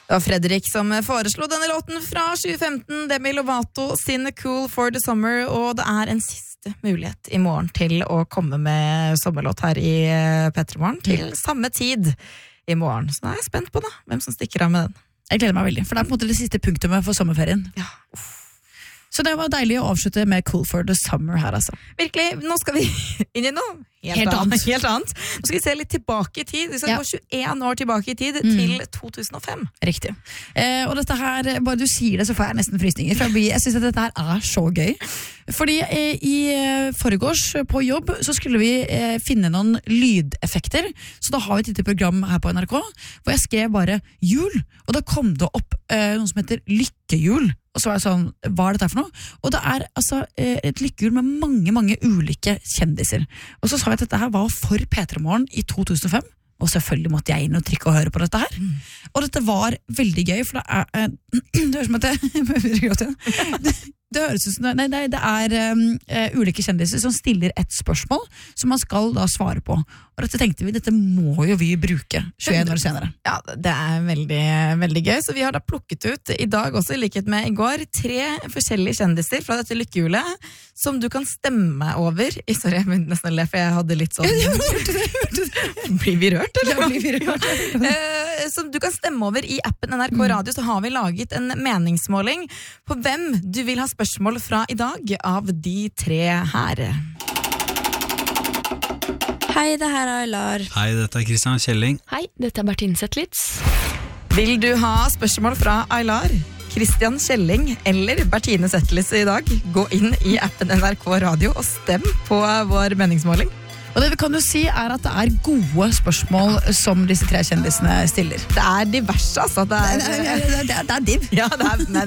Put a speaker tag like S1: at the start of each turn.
S1: Det var Fredrik som foreslo denne låten fra 2015, Demi Lovato sin Cool for the Summer, og det er en siste mulighet i morgen til å komme med sommerlåt her i P3 Morgen til samme tid i morgen. Så da er jeg spent på da, hvem som stikker av med den.
S2: Jeg gleder meg veldig, for det er på en måte det siste punktumet for sommerferien.
S1: Ja,
S2: Så det var deilig å avslutte med Cool for the Summer her, altså.
S1: Virkelig, nå skal vi inn i noe helt annet. Nå skal vi se litt tilbake i tid. Vi skal gå 21 år tilbake i tid, til 2005.
S2: Riktig. Og dette her, bare du sier det, så får jeg nesten frysninger. For jeg synes at dette her er så gøy. Fordi i forgårs på jobb så skulle vi finne noen lydeffekter. Så da har vi et lite program her på NRK, hvor jeg skrev bare jul, og da kom det opp noe som heter lykkehjul. Og så var jeg sånn, hva er dette for noe? Og det er altså et lykkehjul med mange, mange ulike kjendiser. Og så sa vi at dette her var for P3 Morgen i 2005, og selvfølgelig måtte jeg inn og trykke og høre på dette her. Og dette var veldig gøy, for det høres som at det høres ut som det er ulike kjendiser som stiller et spørsmål som man skal da svare på. Og dette tenkte vi, dette må jo vi bruke 21 år senere.
S1: Ja, det er veldig, veldig gøy. Så vi har da plukket ut i dag også, i likhet med i går, 3 forskjellige kjendiser fra dette lykkehjulet som du kan stemme over. Sorry, jeg begynte nesten å le, for jeg hadde litt sånn...
S2: Jeg hørte det.
S1: Blir vi rørt, eller?
S2: Ja, blir vi rørt.
S1: Som du kan stemme over i appen NRK Radio, så har vi laget en meningsmåling på hvem du vil ha spørsmål fra i dag av de 3 her.
S3: Hei, det her er Aylar.
S4: Hei, dette er Christian Kjelling.
S3: Hei, dette er Bertine Zetlitz.
S1: Vil du ha spørsmål fra Aylar, Christian Kjelling eller Bertine Zetlitz i dag? Gå inn i appen NRK Radio og stem på vår meningsmåling.
S2: Og det vi kan jo si er at det er gode spørsmål som disse 3 kjendisene stiller.
S1: Det er diverse, altså. Det er
S2: div.
S1: Ja, det er